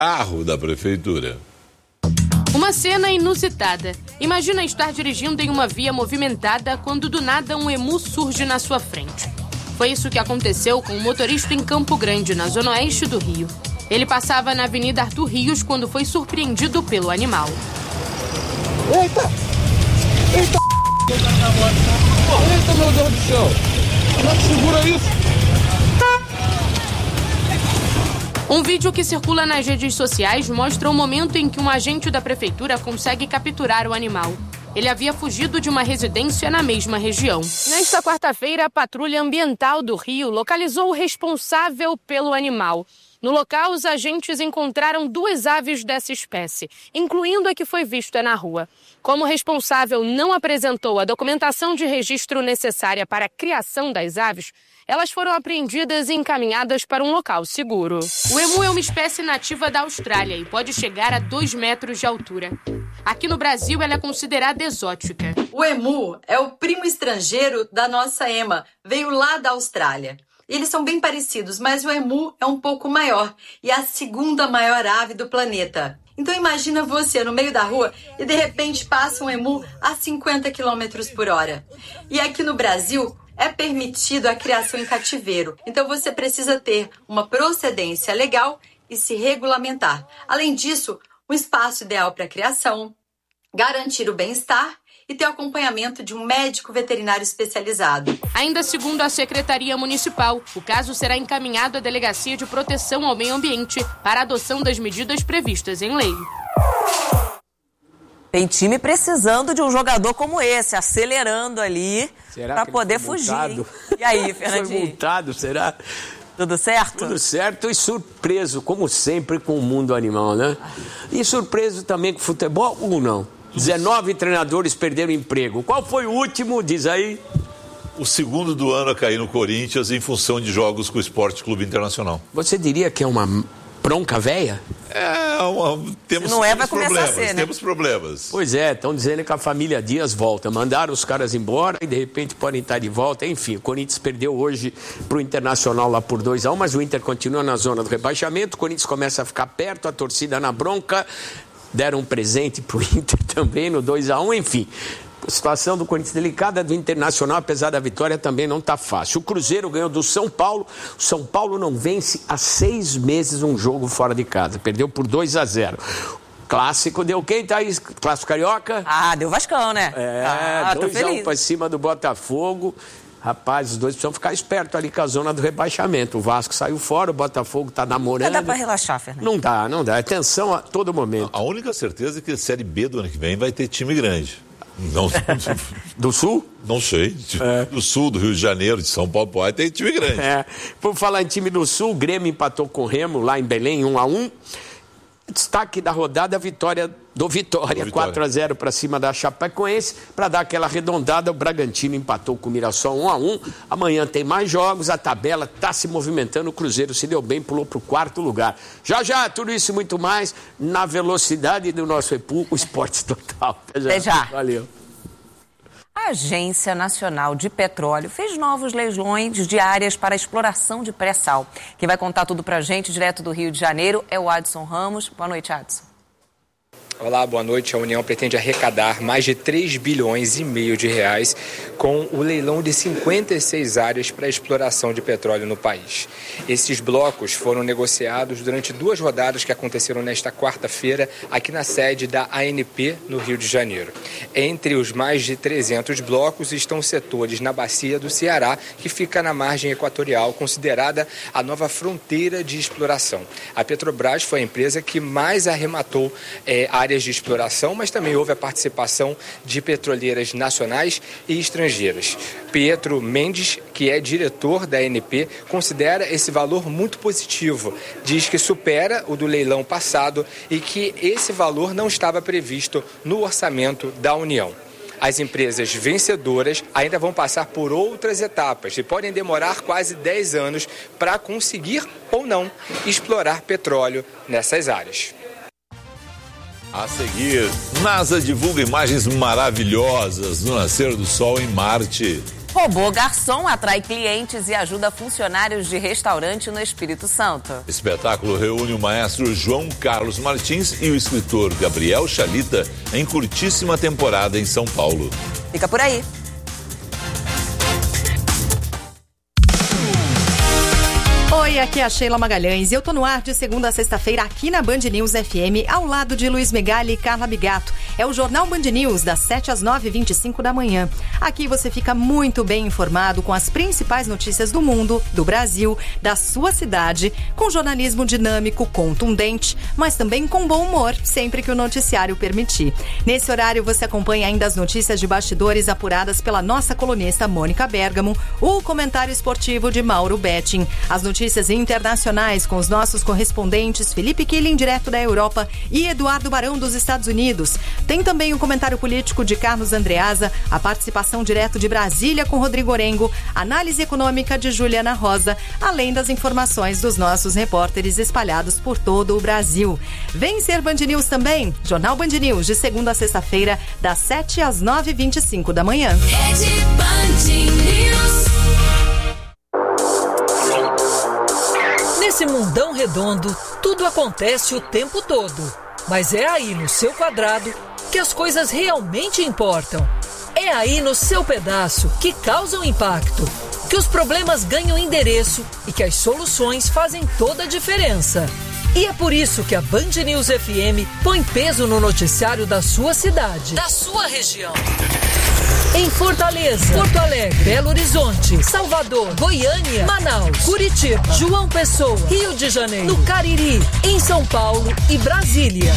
carro da prefeitura. Uma cena inusitada. Imagina estar dirigindo em uma via movimentada quando do nada um emu surge na sua frente. Foi isso que aconteceu com um motorista em Campo Grande, na zona oeste do Rio. Ele passava na Avenida Arthur Rios quando foi surpreendido pelo animal. Eita! Eita! Eita, meu Deus do céu! Como é que segura isso? Um vídeo que circula nas redes sociais mostra o momento em que um agente da prefeitura consegue capturar o animal. Ele havia fugido de uma residência na mesma região. Nesta quarta-feira, a Patrulha Ambiental do Rio localizou o responsável pelo animal. No local, os agentes encontraram 2 aves dessa espécie, incluindo a que foi vista na rua. Como o responsável não apresentou a documentação de registro necessária para a criação das aves, elas foram apreendidas e encaminhadas para um local seguro. O emu é uma espécie nativa da Austrália e pode chegar a 2 metros de altura. Aqui no Brasil, ela é considerada exótica. O emu é o primo estrangeiro da nossa ema, veio lá da Austrália. Eles são bem parecidos, mas o emu é um pouco maior e é a 2ª maior ave do planeta. Então imagina você no meio da rua e de repente passa um emu a 50 km por hora. E aqui no Brasil é permitido a criação em cativeiro. Então você precisa ter uma procedência legal e se regulamentar. Além disso, um espaço ideal para a criação, garantir o bem-estar e ter o acompanhamento de um médico veterinário especializado. Ainda segundo a Secretaria Municipal, o caso será encaminhado à Delegacia de Proteção ao Meio Ambiente para a adoção das medidas previstas em lei. Tem time precisando de um jogador como esse, acelerando ali para poder fugir. E aí, Fernandinho? Foi multado, será? Tudo certo? Tudo certo e surpreso, como sempre, com o mundo animal, né? E surpreso também com o futebol ou não? 19 treinadores perderam emprego. Qual foi o último, diz aí? O segundo do ano a cair no Corinthians em função de jogos com o Esporte Clube Internacional. Você diria que é uma bronca véia? Temos vai começar problemas, a ser, né? Temos problemas. Pois é, estão dizendo que a família Dias volta. Mandaram os caras embora e de repente podem estar de volta. Enfim, o Corinthians perdeu hoje para o Internacional lá por 2-1, mas o Inter continua na zona do rebaixamento. O Corinthians começa a ficar perto, a torcida na bronca. Deram um presente para o Inter também no 2-1, enfim. A situação do Corinthians delicada, do Internacional, apesar da vitória, também não está fácil. O Cruzeiro ganhou do São Paulo. O São Paulo não vence há 6 meses um jogo fora de casa. Perdeu por 2-0. Clássico deu quem, Thaís? Clássico carioca? Deu Vascão, né? 2-1 para cima do Botafogo. Rapaz, os dois precisam ficar espertos ali com a zona do rebaixamento. O Vasco saiu fora, o Botafogo está namorando. Não dá para relaxar, Fernando. Não dá. É tensão a todo momento. A única certeza é que a Série B do ano que vem vai ter time grande. Não, do Sul? Não sei. Do Sul, do Rio de Janeiro, de São Paulo, tem time grande. Por falar em time do Sul, o Grêmio empatou com o Remo lá em Belém, 1-1. Destaque da rodada, a vitória do Vitória. 4-0 para cima da Chapecoense. Para dar aquela arredondada, o Bragantino empatou com o Mirassol 1-1. Amanhã tem mais jogos, a tabela está se movimentando, o Cruzeiro se deu bem, pulou para o 4º lugar. Já, tudo isso e muito mais na velocidade do nosso EPU, o Esporte Total. Até já. Valeu. A Agência Nacional de Petróleo fez novos leilões de áreas para exploração de pré-sal. Quem vai contar tudo pra gente, direto do Rio de Janeiro, é o Adson Ramos. Boa noite, Adson. Olá, boa noite. A União pretende arrecadar mais de 3,5 bilhões de reais com o leilão de 56 áreas para exploração de petróleo no país. Esses blocos foram negociados durante 2 rodadas que aconteceram nesta quarta-feira aqui na sede da ANP, no Rio de Janeiro. Entre os mais de 300 blocos estão setores na bacia do Ceará, que fica na margem equatorial, considerada a nova fronteira de exploração. A Petrobras foi a empresa que mais arrematou áreas de exploração, mas também houve a participação de petroleiras nacionais e estrangeiras. Pietro Mendes, que é diretor da ANP, considera esse valor muito positivo. Diz que supera o do leilão passado e que esse valor não estava previsto no orçamento da União. As empresas vencedoras ainda vão passar por outras etapas e podem demorar quase 10 anos para conseguir ou não explorar petróleo nessas áreas. A seguir, NASA divulga imagens maravilhosas do nascer do Sol em Marte. Robô garçom atrai clientes e ajuda funcionários de restaurante no Espírito Santo. Espetáculo reúne o maestro João Carlos Martins e o escritor Gabriel Chalita em curtíssima temporada em São Paulo. Fica por aí. Oi, aqui é a Sheila Magalhães e eu tô no ar de segunda a sexta-feira aqui na Band News FM, ao lado de Luiz Megali e Carla Bigato. É o Jornal Band News, das 7 às 9h25 da manhã. Aqui você fica muito bem informado com as principais notícias do mundo, do Brasil, da sua cidade, com jornalismo dinâmico, contundente, mas também com bom humor, sempre que o noticiário permitir. Nesse horário você acompanha ainda as notícias de bastidores apuradas pela nossa colunista Mônica Bergamo, o comentário esportivo de Mauro Betting, as notícias internacionais com os nossos correspondentes Felipe Killing, direto da Europa, e Eduardo Barão, dos Estados Unidos. Tem também o comentário político de Carlos Andreasa, a participação direto de Brasília com Rodrigo Orengo, análise econômica de Juliana Rosa, além das informações dos nossos repórteres espalhados por todo o Brasil. Vem ser Band News também, Jornal Band News, de segunda a sexta-feira, das 7 às 9h25 da manhã. Rede Band News. Nesse mundão redondo, tudo acontece o tempo todo. Mas é aí no seu quadrado que as coisas realmente importam. É aí no seu pedaço que causam impacto, que os problemas ganham endereço e que as soluções fazem toda a diferença. E é por isso que a Band News FM põe peso no noticiário da sua cidade, da sua região. Em Fortaleza, Porto Alegre, Belo Horizonte, Salvador, Goiânia, Manaus, Curitiba, João Pessoa, Rio de Janeiro, no Cariri, em São Paulo e Brasília.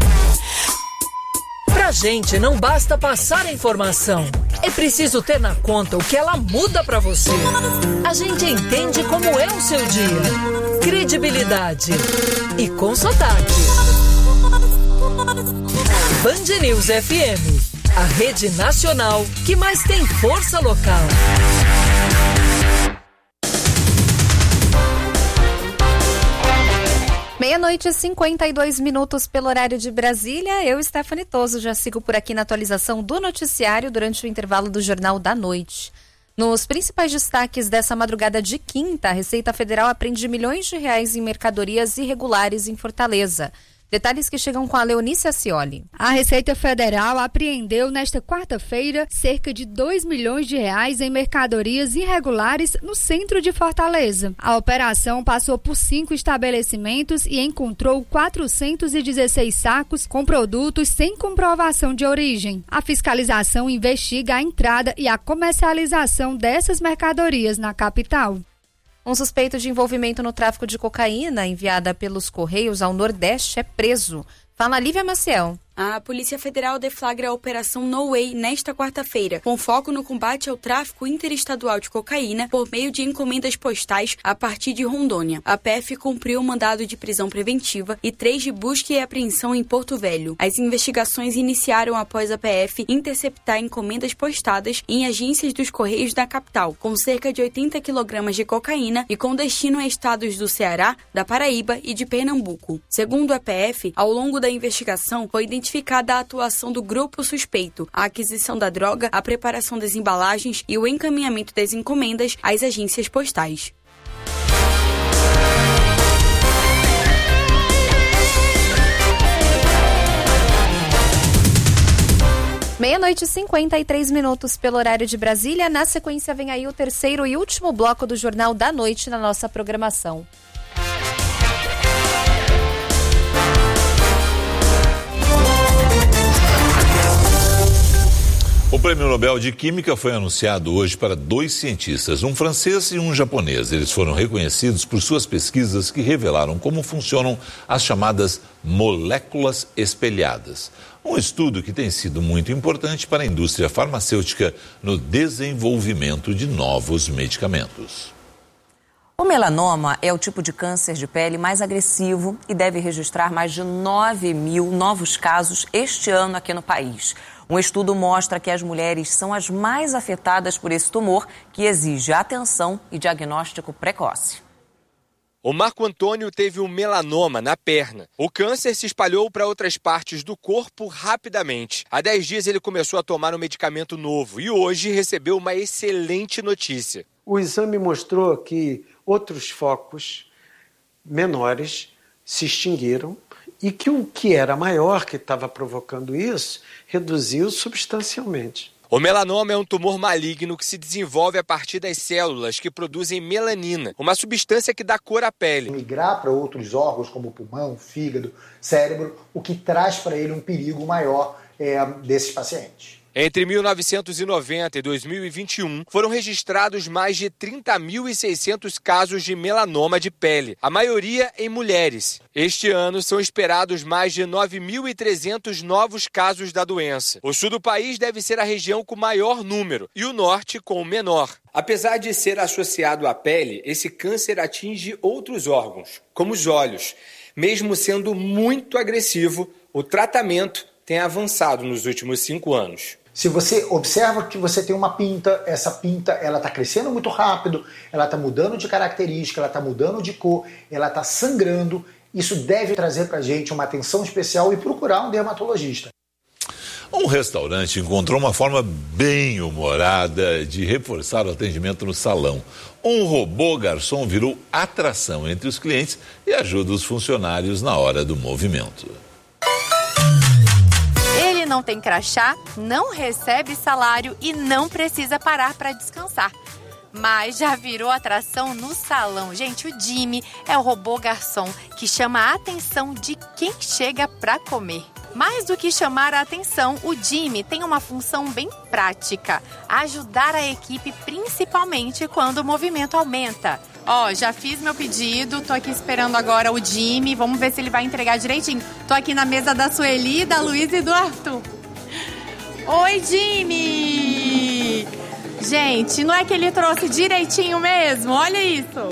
Pra gente não basta passar a informação, é preciso ter na conta o que ela muda pra você. A gente entende como é o seu dia, credibilidade e com sotaque. Band News FM. A rede nacional que mais tem força local. 12:52 pelo horário de Brasília. Eu, Stephanie Toso, já sigo por aqui na atualização do noticiário durante o intervalo do Jornal da Noite. Nos principais destaques dessa madrugada de quinta, a Receita Federal apreende milhões de reais em mercadorias irregulares em Fortaleza. Detalhes que chegam com a Leonícia Scioli. A Receita Federal apreendeu nesta quarta-feira cerca de 2 milhões de reais em mercadorias irregulares no centro de Fortaleza. A operação passou por 5 estabelecimentos e encontrou 416 sacos com produtos sem comprovação de origem. A fiscalização investiga a entrada e a comercialização dessas mercadorias na capital. Um suspeito de envolvimento no tráfico de cocaína enviada pelos Correios ao Nordeste é preso. Fala Lívia Maciel. A Polícia Federal deflagra a Operação No Way nesta quarta-feira, com foco no combate ao tráfico interestadual de cocaína por meio de encomendas postais a partir de Rondônia. A PF cumpriu um mandado de prisão preventiva e 3 de busca e apreensão em Porto Velho. As investigações iniciaram após a PF interceptar encomendas postadas em agências dos Correios da capital, com cerca de 80 quilogramas de cocaína e com destino a estados do Ceará, da Paraíba e de Pernambuco. Segundo a PF, ao longo da investigação foi identificada a atuação do grupo suspeito, a aquisição da droga, a preparação das embalagens e o encaminhamento das encomendas às agências postais. Meia-noite e 53 minutos pelo horário de Brasília. Na sequência vem aí o terceiro e último bloco do Jornal da Noite na nossa programação. O Prêmio Nobel de Química foi anunciado hoje para 2 cientistas, um francês e um japonês. Eles foram reconhecidos por suas pesquisas que revelaram como funcionam as chamadas moléculas espelhadas. Um estudo que tem sido muito importante para a indústria farmacêutica no desenvolvimento de novos medicamentos. O melanoma é o tipo de câncer de pele mais agressivo e deve registrar mais de 9 mil novos casos este ano aqui no país. Um estudo mostra que as mulheres são as mais afetadas por esse tumor, que exige atenção e diagnóstico precoce. O Marco Antônio teve um melanoma na perna. O câncer se espalhou para outras partes do corpo rapidamente. Há 10 dias ele começou a tomar um medicamento novo e hoje recebeu uma excelente notícia. O exame mostrou que outros focos menores se extinguiram e que o que era maior que estava provocando isso reduziu substancialmente. O melanoma é um tumor maligno que se desenvolve a partir das células que produzem melanina, uma substância que dá cor à pele. Migrar para outros órgãos como pulmão, fígado, cérebro, o que traz para ele um perigo maior desses pacientes. Entre 1990 e 2021, foram registrados mais de 30.600 casos de melanoma de pele, a maioria em mulheres. Este ano são esperados mais de 9.300 novos casos da doença. O sul do país deve ser a região com maior número e o norte com o menor. Apesar de ser associado à pele, esse câncer atinge outros órgãos, como os olhos. Mesmo sendo muito agressivo, o tratamento tem avançado nos últimos 5 anos. Se você observa que você tem uma pinta, essa pinta ela está crescendo muito rápido, ela está mudando de característica, ela está mudando de cor, ela está sangrando, isso deve trazer para a gente uma atenção especial e procurar um dermatologista. Um restaurante encontrou uma forma bem humorada de reforçar o atendimento no salão. Um robô garçom virou atração entre os clientes e ajuda os funcionários na hora do movimento. Ele não tem crachá, não recebe salário e não precisa parar para descansar. Mas já virou atração no salão. Gente, o Jimmy é o robô garçom que chama a atenção de quem chega para comer. Mais do que chamar a atenção, o Jimmy tem uma função bem prática: ajudar a equipe, principalmente quando o movimento aumenta. Já fiz meu pedido, tô aqui esperando agora o Jimmy, vamos ver se ele vai entregar direitinho. Tô aqui na mesa da Sueli, da Luísa e do Arthur. Oi, Jimmy! Gente, não é que ele trouxe direitinho mesmo? Olha isso!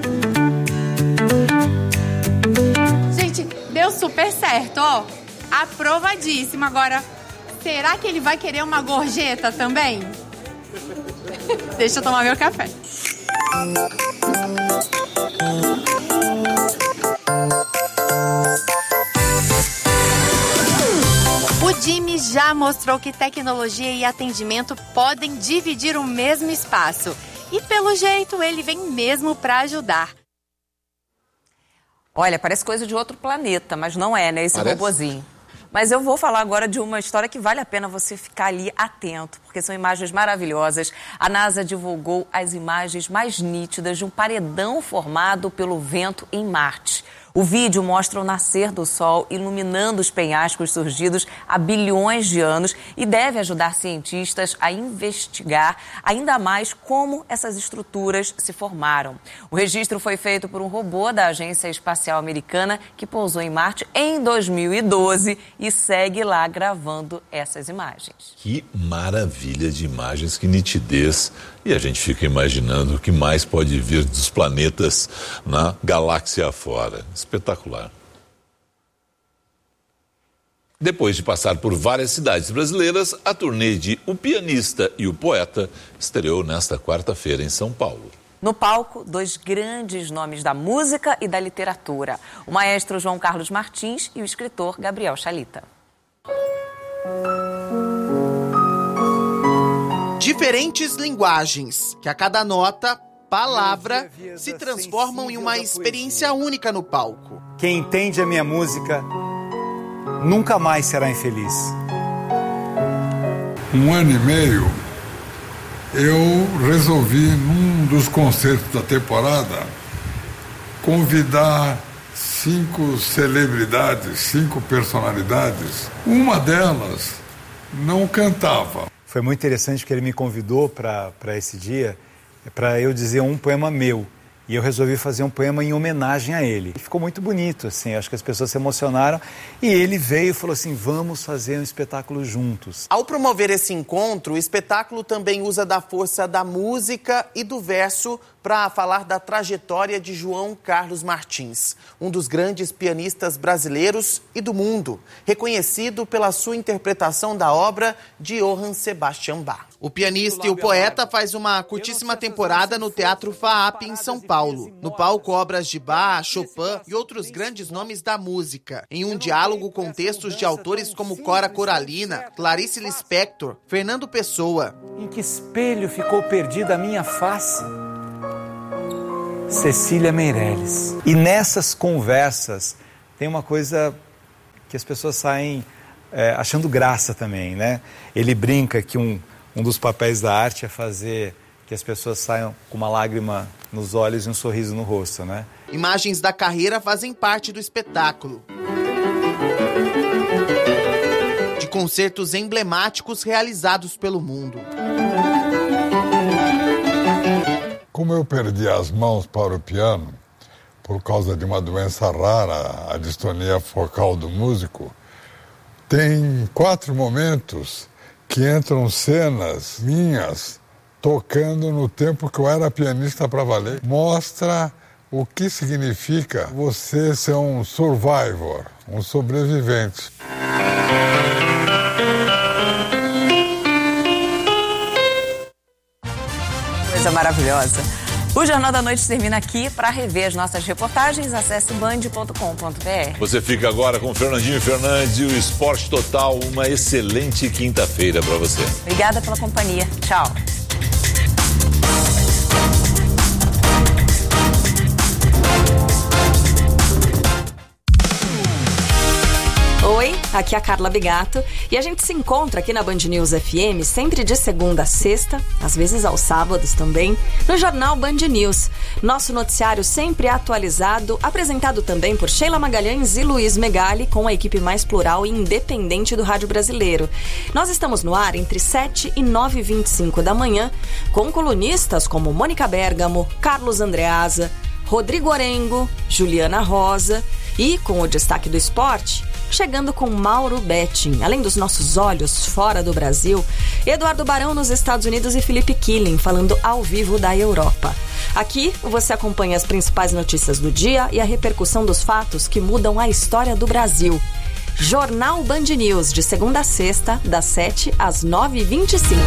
Gente, deu super certo, ó. Aprovadíssimo. Agora, será que ele vai querer uma gorjeta também? Deixa eu tomar meu café. O Jimmy já mostrou que tecnologia e atendimento podem dividir o mesmo espaço. E pelo jeito ele vem mesmo para ajudar. Olha, parece coisa de outro planeta, mas não é, né? Esse robozinho. Mas eu vou falar agora de uma história que vale a pena você ficar ali atento, porque são imagens maravilhosas. A NASA divulgou as imagens mais nítidas de um paredão formado pelo vento em Marte. O vídeo mostra o nascer do Sol iluminando os penhascos surgidos há bilhões de anos e deve ajudar cientistas a investigar ainda mais como essas estruturas se formaram. O registro foi feito por um robô da Agência Espacial Americana que pousou em Marte em 2012 e segue lá gravando essas imagens. Que maravilha de imagens, que nitidez. E a gente fica imaginando o que mais pode vir dos planetas na galáxia afora. Espetacular. Depois de passar por várias cidades brasileiras, a turnê de O Pianista e o Poeta estreou nesta quarta-feira em São Paulo. No palco, 2 grandes nomes da música e da literatura: o maestro João Carlos Martins e o escritor Gabriel Chalita. Diferentes linguagens, que a cada nota, palavra, se transformam em uma experiência única no palco. Quem entende a minha música nunca mais será infeliz. 1 ano e meio, eu resolvi, num dos concertos da temporada, convidar 5 celebridades, 5 personalidades. Uma delas não cantava. Foi muito interessante porque ele me convidou para esse dia, para eu dizer um poema meu. E eu resolvi fazer um poema em homenagem a ele. Ficou muito bonito, assim, acho que as pessoas se emocionaram. E ele veio e falou assim, vamos fazer um espetáculo juntos. Ao promover esse encontro, o espetáculo também usa da força da música e do verso para falar da trajetória de João Carlos Martins, um dos grandes pianistas brasileiros e do mundo, reconhecido pela sua interpretação da obra de Johann Sebastian Bach. O pianista e o poeta faz uma curtíssima temporada no Teatro FAAP em São Paulo. No palco, obras de Bach, Chopin e outros grandes nomes da música, em um diálogo com textos de autores como Cora Coralina, Clarice Lispector, Fernando Pessoa. Em que espelho ficou perdida a minha face? Cecília Meirelles. E nessas conversas tem uma coisa que as pessoas saem achando graça também, né? Ele brinca que um dos papéis da arte é fazer que as pessoas saiam com uma lágrima nos olhos e um sorriso no rosto, né? Imagens da carreira fazem parte do espetáculo. De concertos emblemáticos realizados pelo mundo. Como eu perdi as mãos para o piano, por causa de uma doença rara, a distonia focal do músico, tem 4 momentos que entram cenas minhas tocando no tempo que eu era pianista para valer. Mostra o que significa você ser um survivor, um sobrevivente. Coisa maravilhosa. O Jornal da Noite termina aqui. Para rever as nossas reportagens, acesse band.com.br. Você fica agora com Fernandinho Fernandes e o Esporte Total. Uma excelente quinta-feira para você. Obrigada pela companhia. Tchau. Oi, aqui é a Carla Bigato e a gente se encontra aqui na Band News FM sempre de segunda a sexta, às vezes aos sábados também, no Jornal Band News. Nosso noticiário sempre atualizado, apresentado também por Sheila Magalhães e Luiz Megali, com a equipe mais plural e independente do rádio brasileiro. Nós estamos no ar entre 7 e 9h25 da manhã, com colunistas como Mônica Bergamo, Carlos Andreasa, Rodrigo Orengo, Juliana Rosa e, com o destaque do esporte, chegando com Mauro Betting. Além dos nossos olhos fora do Brasil, Eduardo Barão nos Estados Unidos e Felipe Killing falando ao vivo da Europa. Aqui você acompanha as principais notícias do dia e a repercussão dos fatos que mudam a história do Brasil. Jornal Band News, de segunda a sexta, das 7 às 9h25.